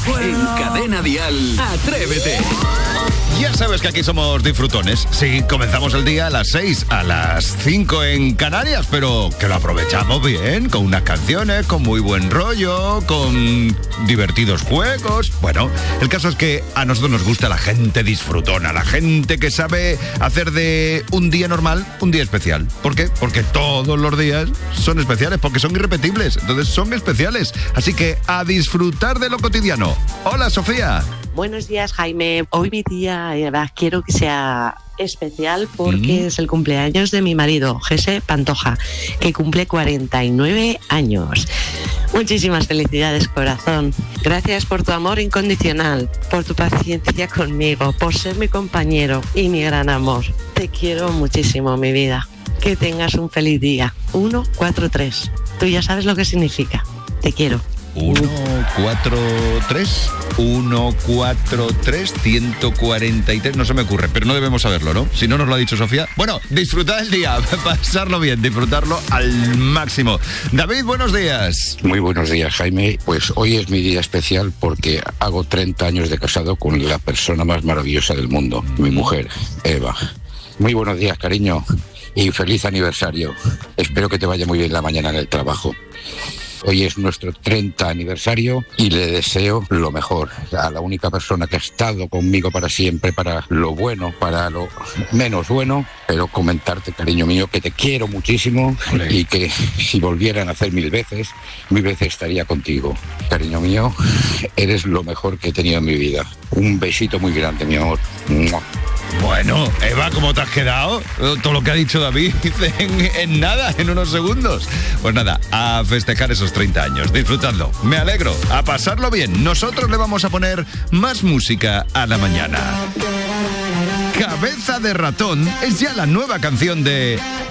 En Cadena Dial, Atrévete. Ya sabes que aquí somos disfrutones. Sí, comenzamos el día a las 6, a las 5 en Canarias, pero que lo aprovechamos bien, con unas canciones, con muy buen rollo, con divertidos juegos. Bueno, el caso es que a nosotros nos gusta la gente disfrutona, la gente que sabe hacer de un día normal un día especial. ¿Por qué? Porque todos los días son especiales, porque son irrepetibles, entonces son especiales. Así que a disfrutar de lo cotidiano. Hola, Sofía. Buenos días, Jaime. Hoy mi día quiero que sea especial porque es el cumpleaños de mi marido, José Pantoja, que cumple 49 años. Muchísimas felicidades, corazón. Gracias por tu amor incondicional, por tu paciencia conmigo, por ser mi compañero y mi gran amor. Te quiero muchísimo, mi vida. Que tengas un feliz día. 143. Tú ya sabes lo que significa. Te quiero. 143, 143. No se me ocurre, pero no debemos saberlo, ¿no? Si no nos lo ha dicho Sofía. Bueno, disfrutad el día, pasarlo bien, disfrutarlo al máximo. David, buenos días. Muy buenos días, Jaime. Pues hoy es mi día especial porque hago 30 años de casado con la persona más maravillosa del mundo, mi mujer, Eva. Muy buenos días, cariño, y feliz aniversario. Espero que te vaya muy bien la mañana en el trabajo. Hoy es nuestro 30 aniversario y le deseo lo mejor a la única persona que ha estado conmigo para siempre, para lo bueno, para lo menos bueno, pero comentarte, cariño mío, que te quiero muchísimo. Olé. Y que si volvieran a hacer mil veces estaría contigo. Cariño mío, eres lo mejor que he tenido en mi vida. Un besito muy grande, mi amor. Bueno, Eva, ¿cómo te has quedado? Todo lo que ha dicho David en nada, en unos segundos. Pues nada, a festejar esos 30 años, disfrutadlo. Me alegro, a pasarlo bien. Nosotros le vamos a poner más música a la mañana. Cabeza de ratón es ya la nueva canción de